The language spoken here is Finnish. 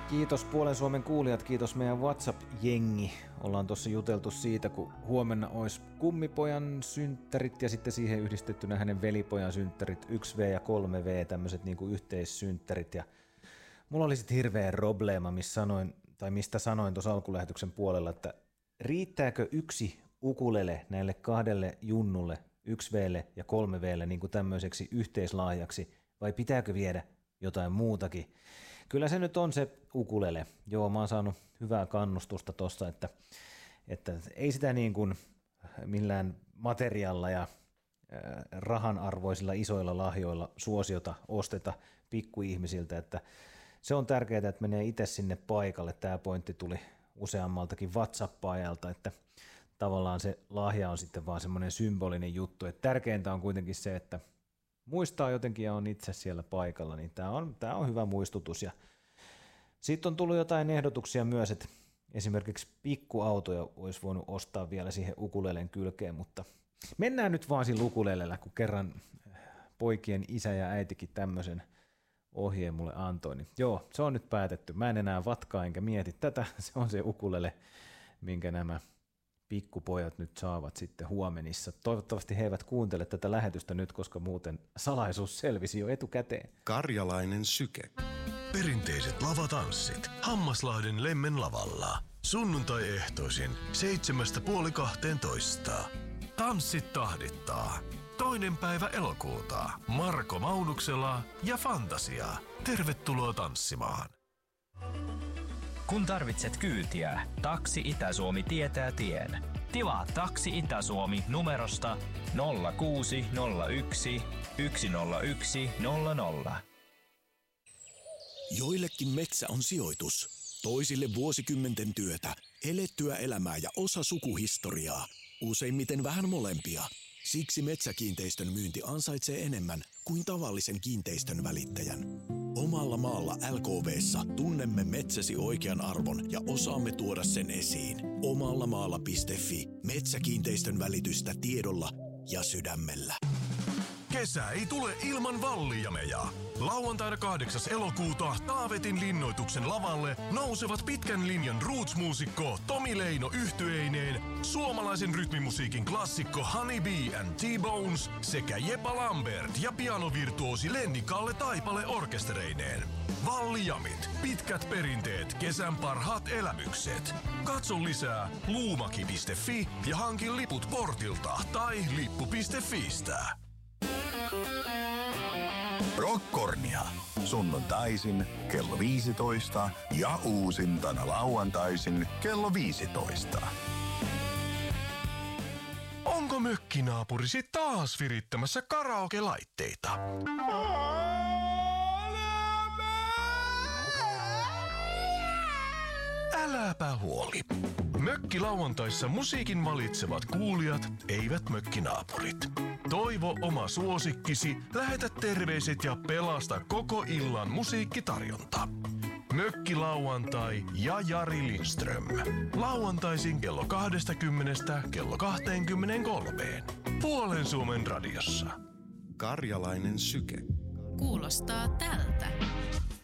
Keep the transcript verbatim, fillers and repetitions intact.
Kiitos Puolen Suomen kuulijat, kiitos meidän WhatsApp-jengi. Ollaan tuossa juteltu siitä, kun huomenna olisi kummipojan synttärit ja sitten siihen yhdistettynä hänen velipojan synttärit, yksi V ja kolme V, tämmöiset niinku yhteissynttärit. Ja mulla oli sitten hirveä probleema, missä sanoin, tai mistä sanoin tuossa alkulähetyksen puolella, että riittääkö yksi ukulele näille kahdelle junnulle, yksi V:lle ja kolme V:lle niin kuin tämmöiseksi yhteislahjaksi, vai pitääkö viedä jotain muutakin? Kyllä se nyt on se ukulele. Joo, mä oon saanut hyvää kannustusta tossa, että, että ei sitä niin kuin millään materiaalla ja rahanarvoisilla isoilla lahjoilla suosiota osteta pikkuihmisiltä, että se on tärkeää, että menee itse sinne paikalle. Tämä pointti tuli useammaltakin WhatsApp-ajalta, että tavallaan se lahja on sitten vaan semmoinen symbolinen juttu, että tärkeintä on kuitenkin se, että muistaa jotenkin ja on itse siellä paikalla, niin tämä on, tämä on hyvä muistutus. Ja sitten on tullut jotain ehdotuksia myös, että esimerkiksi pikkuautoja olisi voinut ostaa vielä siihen ukulelen kylkeen, mutta mennään nyt vaan sillä ukulelellä, kun kerran poikien isä ja äitikin tämmöisen ohjeen mulle antoi, niin joo, se on nyt päätetty. Mä en enää vatkaa enkä mieti tätä, se on se ukulele, minkä nämä pikkupojat nyt saavat sitten huomenissa. Toivottavasti he eivät kuuntele tätä lähetystä nyt, koska muuten salaisuus selvisi jo etukäteen. Karjalainen syke. Perinteiset lavatanssit Hammaslahden Lemmen lavalla. Sunnuntai-ehtoisin seitsemästä puoli kahteentoista. Tanssit tahdittaa. Toinen päivä elokuuta. Marko Maunuksela ja Fantasia. Tervetuloa tanssimaan. Kun tarvitset kyytiä, Taksi Itä-Suomi tietää tien. Tilaa Taksi Itä-Suomi numerosta nolla kuusi nolla yksi yksi nolla yksi nolla nolla. Joillekin metsä on sijoitus, toisille vuosikymmenten työtä, elettyä elämää ja osa sukuhistoriaa, useimmiten vähän molempia. Siksi metsäkiinteistön myynti ansaitsee enemmän kuin tavallisen kiinteistön välittäjän. Omalla maalla L K V:ssa tunnemme metsäsi oikean arvon ja osaamme tuoda sen esiin. Omallamaalla piste fi. Metsäkiinteistön välitystä tiedolla ja sydämellä. Kesä ei tule ilman vallijameja. Lauantaina kahdeksas elokuuta Taavetin linnoituksen lavalle nousevat pitkän linjan roots-muusikko Tomi Leino yhtyeineen, suomalaisen rytmimusiikin klassikko Honey Bee and T-Bones sekä Jepa Lambert ja pianovirtuosi Lenni Kalle Taipale orkestereineen. Vallijamit, pitkät perinteet, kesän parhaat elämykset. Katso lisää luumaki piste fi ja hankin liput portilta tai lippu piste fiistä. Rockornia. Sunnuntaisin kello viisitoista ja uusintana lauantaisin kello viisitoista. Onko mökkinaapurisi taas virittämässä karaoke-laitteita? Äläpä huoli. Mökkilauantaissa musiikin valitsevat kuulijat, eivät mökkinaapurit. Toivo oma suosikkisi, lähetä terveiset ja pelasta koko illan musiikkitarjonta. Mökkilauantai ja Jari Lindström. Lauantaisin kello kaksikymmentä kello kaksikymmentäkolme. Puolen Suomen radiossa. Karjalainen syke. Kuulostaa tältä.